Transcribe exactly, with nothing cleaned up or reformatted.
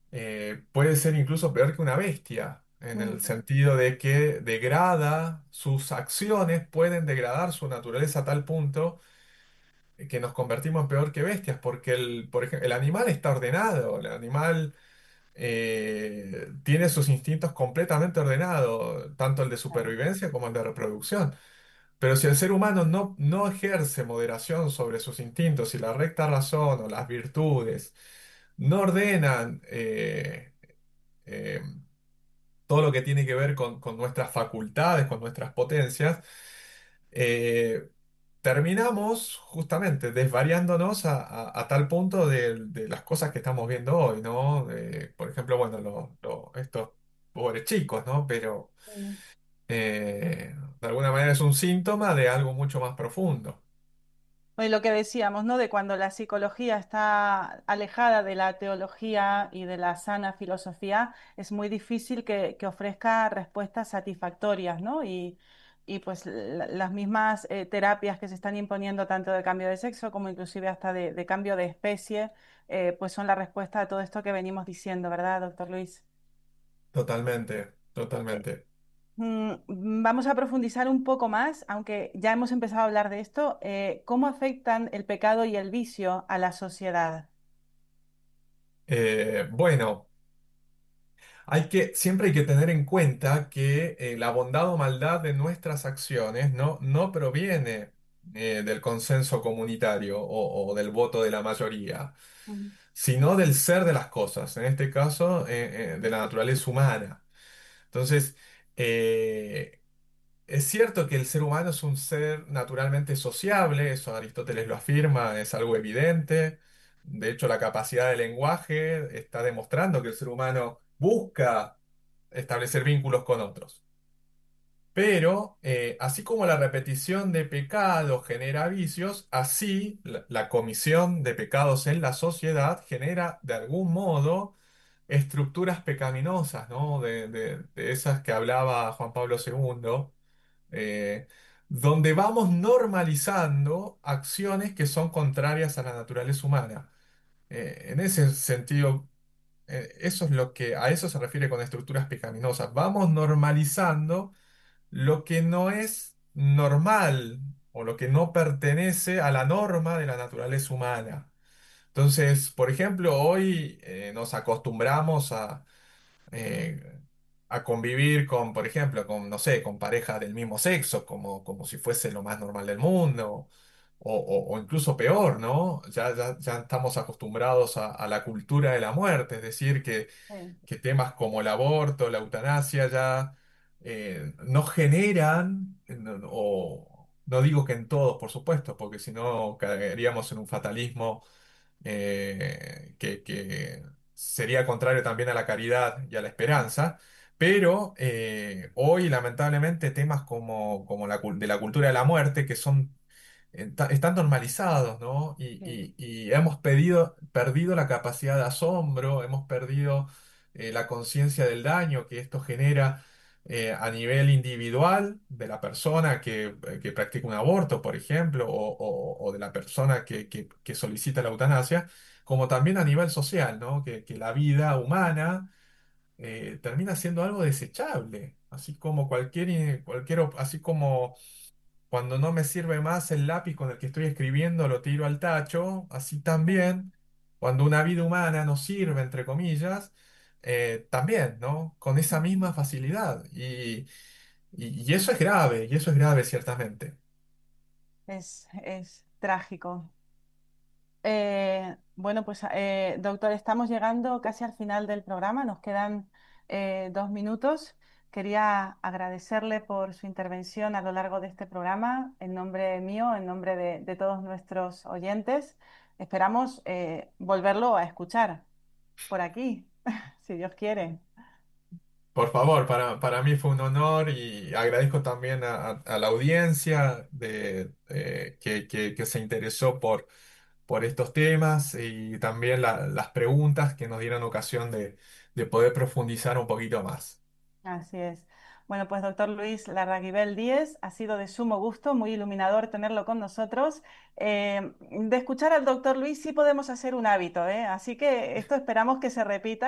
eh, puede ser incluso peor que una bestia, en el Mm, sentido de que degrada sus acciones, pueden degradar su naturaleza a tal punto que nos convertimos en peor que bestias, porque el, por ejemplo, el animal está ordenado, el animal eh, tiene sus instintos completamente ordenados, tanto el de claro. supervivencia como el de reproducción. Pero si el ser humano no, no ejerce moderación sobre sus instintos y la recta razón o las virtudes no ordenan eh, eh, todo lo que tiene que ver con, con nuestras facultades, con nuestras potencias, eh, terminamos justamente desvariándonos a, a- a tal punto de, de las cosas que estamos viendo hoy, ¿no? De, por ejemplo, bueno, lo- lo- estos pobres chicos, ¿no? Pero Sí. eh, de alguna manera es un síntoma de algo mucho más profundo. Y lo que decíamos, ¿no? De cuando la psicología está alejada de la teología y de la sana filosofía, es muy difícil que, que ofrezca respuestas satisfactorias, ¿no? Y, y pues la- las mismas eh, terapias que se están imponiendo tanto de cambio de sexo como inclusive hasta de, de cambio de especie, eh, pues son la respuesta a todo esto que venimos diciendo, ¿verdad, doctor Luis? Totalmente, Eh, totalmente. Mm, Vamos a profundizar un poco más, aunque ya hemos empezado a hablar de esto, eh, cómo afectan el pecado y el vicio a la sociedad. Eh, bueno. Hay que, siempre hay que tener en cuenta que eh, la bondad o maldad de nuestras acciones no, no proviene eh, del consenso comunitario o, o del voto de la mayoría, Ujú. sino del ser de las cosas, en este caso eh, eh, de la naturaleza humana. Entonces, eh, es cierto que el ser humano es un ser naturalmente sociable, eso Aristóteles lo afirma, es algo evidente. De hecho, la capacidad de lenguaje está demostrando que el ser humano busca establecer vínculos con otros. Pero, eh, así como la repetición de pecados genera vicios, así la, la comisión de pecados en la sociedad genera de algún modo estructuras pecaminosas, ¿no? De, de- de esas que hablaba Juan Pablo segundo, eh, donde vamos normalizando acciones que son contrarias a la naturaleza humana. Eh, en ese sentido, eh, eso es lo que, a eso se refiere con estructuras pecaminosas. Vamos normalizando lo que no es normal o lo que no pertenece a la norma de la naturaleza humana. Entonces, por ejemplo, hoy eh, nos acostumbramos a, eh, a convivir con, por ejemplo, con, no sé, con parejas del mismo sexo, como, como si fuese lo más normal del mundo, o, o- o incluso peor, ¿no? Ya, ya, ya estamos acostumbrados a, a la cultura de la muerte, es decir, que Sí, que temas como el aborto, la eutanasia ya eh, no generan, eh, no- o no digo que en todos, por supuesto, porque si no caeríamos en un fatalismo eh, que, que sería contrario también a la caridad y a la esperanza, pero eh, hoy lamentablemente temas como, como la, cul- de la cultura de la muerte, que son eh, ta- están normalizados, ¿no? Y, sí. y- y hemos pedido- perdido la capacidad de asombro, hemos perdido eh, la conciencia del daño que esto genera eh, a nivel individual de la persona que, eh, que practica un aborto, por ejemplo, o, o- o de la persona que, que- que solicita la eutanasia, como también a nivel social, ¿no? Que, que la vida humana eh, termina siendo algo desechable, así como cualquier, eh, cualquier, op- así como cuando no me sirve más el lápiz con el que estoy escribiendo, lo tiro al tacho. Así también, cuando una vida humana no sirve, entre comillas, eh, también, ¿no? Con esa misma facilidad. Y, y- y eso es grave, y eso es grave, ciertamente. Es, es trágico. Eh, bueno, pues eh, doctor, estamos llegando casi al final del programa, nos quedan eh, dos minutos. Quería agradecerle por su intervención a lo largo de este programa, en nombre mío, en nombre de, de todos nuestros oyentes. Esperamos eh, volverlo a escuchar por aquí, si Dios quiere. Por favor, para, para mí fue un honor y agradezco también a, a- a la audiencia de, eh, que, que- que se interesó por, por estos temas y también la- las preguntas que nos dieron ocasión de, de poder profundizar un poquito más. Así es. Bueno, pues doctor Luis Larraguibel Díez, ha sido de sumo gusto, muy iluminador tenerlo con nosotros. Eh, de escuchar al doctor Luis sí podemos hacer un hábito, ¿eh? Así que esto esperamos que se repita.